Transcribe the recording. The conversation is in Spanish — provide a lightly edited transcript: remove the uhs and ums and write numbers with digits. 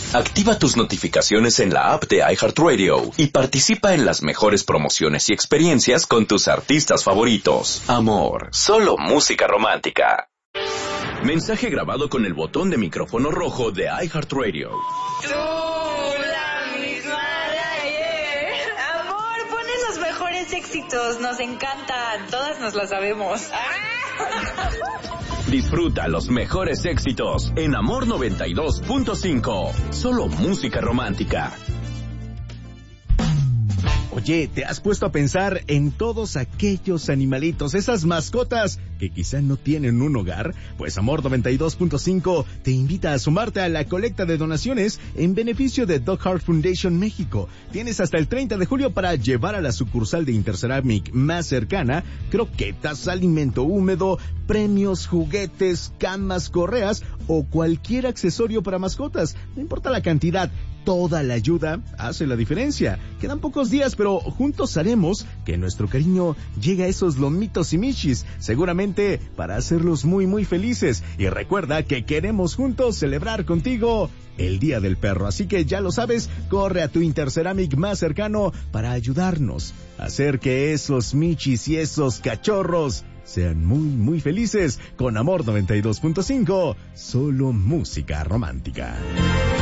Activa tus notificaciones en la app de iHeartRadio y participa en las mejores promociones y experiencias con tus artistas favoritos. Amor, solo música romántica. Mensaje grabado con el botón de micrófono rojo de iHeartRadio. Tú, la misma de ayer. Amor, pon esos mejores éxitos, nos encantan, todas nos las sabemos. Disfruta los mejores éxitos en Amor 92.5. Solo música romántica. Oye, ¿te has puesto a pensar en todos aquellos animalitos, esas mascotas que quizá no tienen un hogar? Pues Amor 92.5 te invita a sumarte a la colecta de donaciones en beneficio de Dog Heart Foundation México. Tienes hasta el 30 de julio para llevar a la sucursal de Interceramic más cercana croquetas, alimento húmedo, premios, juguetes, camas, correas o cualquier accesorio para mascotas. No importa la cantidad, toda la ayuda hace la diferencia. Quedan pocos días, pero juntos haremos que nuestro cariño llegue a esos lomitos y michis, seguramente para hacerlos muy muy felices. Y recuerda que queremos juntos celebrar contigo el Día del Perro, así que ya lo sabes, corre a tu Interceramic más cercano para ayudarnos a hacer que esos michis y esos cachorros sean muy muy felices. Con Amor 92.5, solo música romántica.